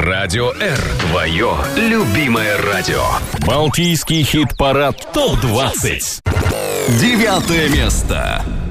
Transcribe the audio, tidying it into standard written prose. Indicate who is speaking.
Speaker 1: Радио R. Твое любимое радио.
Speaker 2: Балтийский хит-парад ТОП-20.
Speaker 3: 9 место.